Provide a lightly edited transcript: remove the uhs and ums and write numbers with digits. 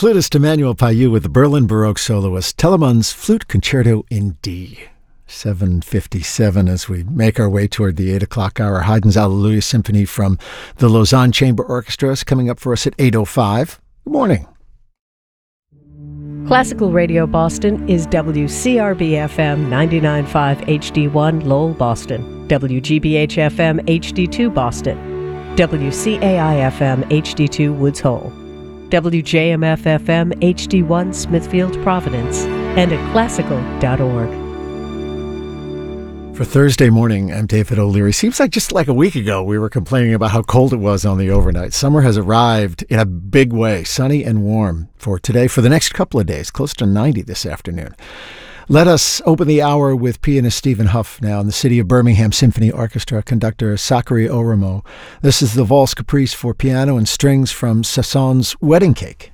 Flutist Emmanuel Payou with the Berlin Baroque soloist Telemann's Flute Concerto in D. 7:57 as we make our way toward the 8 o'clock hour. Haydn's Alleluia Symphony from the Lausanne Chamber Orchestra is coming up for us at 8:05. Good morning. Classical Radio Boston is WCRB-FM 99.5 HD1 Lowell, Boston, WGBH-FM HD2 Boston, WCAI-FM HD2 Woods Hole, WJMF-FM HD1 Smithfield, Providence, and at classical.org. For Thursday morning, I'm David O'Leary. Seems like just like a week ago we were complaining about how cold it was on the overnight. Summer has arrived in a big way, sunny and warm for today, for the next couple of days, close to 90 this afternoon. Let us open the hour with pianist Stephen Huff now in the City of Birmingham Symphony Orchestra, conductor Sakari Oramo. This is the Valse Caprice for piano and strings from Sasson's Wedding Cake.